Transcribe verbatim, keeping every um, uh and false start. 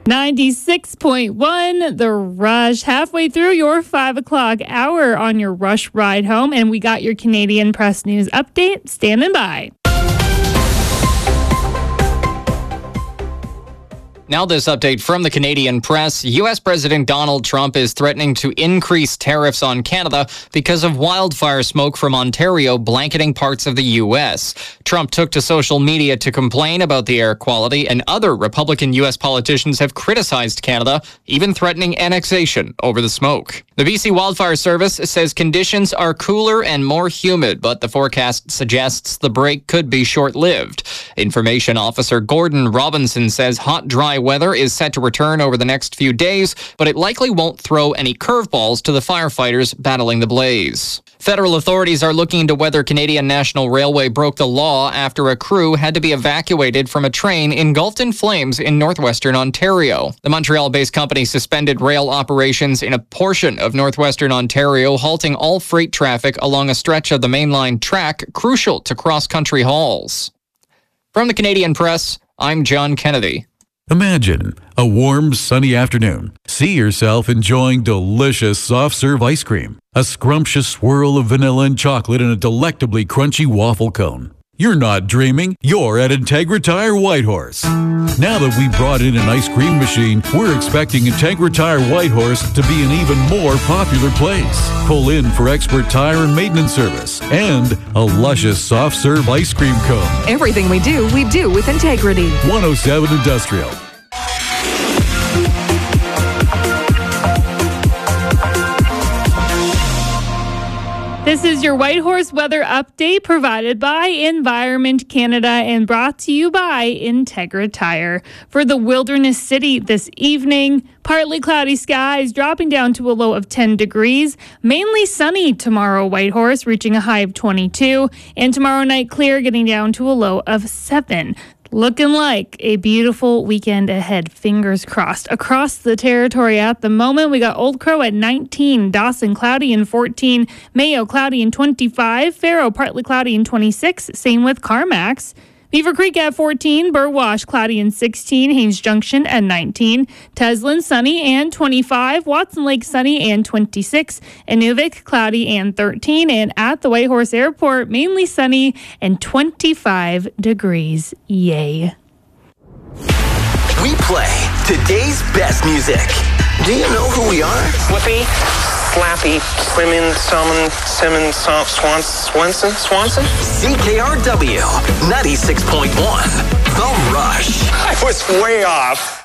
ninety-six point one, The Rush, halfway through your five o'clock hour on your Rush ride home. And we got your Canadian Press News update standing by. Now this update from the Canadian Press. U S President Donald Trump is threatening to increase tariffs on Canada because of wildfire smoke from Ontario blanketing parts of the U S. Trump took to social media to complain about the air quality, and other Republican U S politicians have criticized Canada, even threatening annexation over the smoke. The B C Wildfire Service says conditions are cooler and more humid, but the forecast suggests the break could be short-lived. Information Officer Gordon Robinson says hot, dry weather is set to return over the next few days, but it likely won't throw any curveballs to the firefighters battling the blaze. Federal authorities are looking into whether Canadian National Railway broke the law after a crew had to be evacuated from a train engulfed in flames in northwestern Ontario. The Montreal-based company suspended rail operations in a portion of northwestern Ontario, halting all freight traffic along a stretch of the mainline track crucial to cross-country hauls. From the Canadian Press, I'm John Kennedy. Imagine a warm, sunny afternoon. See yourself enjoying delicious soft-serve ice cream, a scrumptious swirl of vanilla and chocolate, and a delectably crunchy waffle cone. You're not dreaming. You're at Integra Tire Whitehorse. Now that we brought in an ice cream machine, we're expecting Integra Tire Whitehorse to be an even more popular place. Pull in for expert tire and maintenance service and a luscious soft-serve ice cream cone. Everything we do, we do with integrity. one oh seven Industrial. This is your Whitehorse weather update provided by Environment Canada and brought to you by Integra Tire. For the Wilderness City this evening, partly cloudy skies dropping down to a low of ten degrees. Mainly sunny tomorrow, Whitehorse, reaching a high of twenty-two. And tomorrow night, clear, getting down to a low of seven. Looking like a beautiful weekend ahead, fingers crossed. Across the territory at the moment, we got Old Crow at nineteen, Dawson cloudy and fourteen, Mayo cloudy and twenty-five, Faro partly cloudy and twenty-six, same with Carmax. Beaver Creek at fourteen, Burwash cloudy and sixteen, Haines Junction at nineteen, Teslin sunny and twenty-five, Watson Lake sunny and twenty-six, Inuvik cloudy and thirteen, and at the Whitehorse Airport mainly sunny and twenty-five degrees. Yay. We play today's best music. Do you know who we are? Flippy, Slappy, Slimming, Summon, Simmons, Swanson, Swanson, Swanson? C K R W ninety-six point one, The Rush. I was way off.